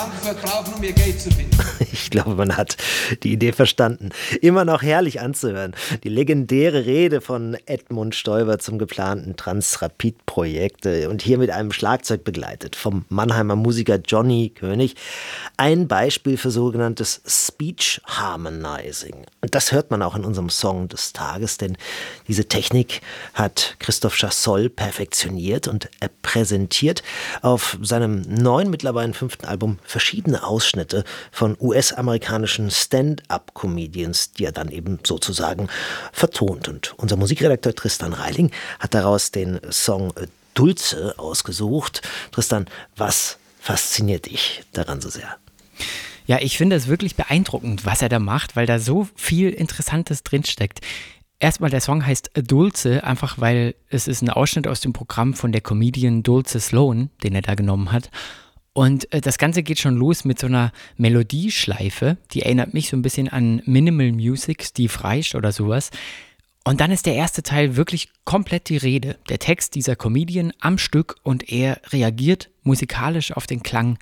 Bank verkaufen, um ihr Geld zu finden. Ich glaube, man hat die Idee verstanden. Immer noch herrlich anzuhören. Die legendäre Rede von Edmund Stoiber zum geplanten Transrapid-Projekt und hier mit einem Schlagzeug begleitet vom Mannheimer Musiker Johnny König. Ein Beispiel für sogenanntes Speech Harmonizing. Und das hört man auch in unserem Song des Tages, denn diese Technik hat Christoph Chassol perfektioniert und er präsentiert auf seinem neuen, mittlerweile 5. Album verschiedene Ausschnitte von US-amerikanischen Stand-up-Comedians, die er dann eben sozusagen vertont. Und unser Musikredakteur Tristan Reiling hat daraus den Song Dulce ausgesucht. Tristan, was fasziniert dich daran so sehr? Ja, ich finde es wirklich beeindruckend, was er da macht, weil da so viel Interessantes drinsteckt. Erstmal, der Song heißt Dulce, einfach weil es ist ein Ausschnitt aus dem Programm von der Comedian Dulce Sloan, den er da genommen hat. Und das Ganze geht schon los mit so einer Melodieschleife, die erinnert mich so ein bisschen an Minimal Music, Steve Reich oder sowas. Und dann ist der erste Teil wirklich komplett die Rede, der Text dieser Comedian am Stück und er reagiert musikalisch auf den Klang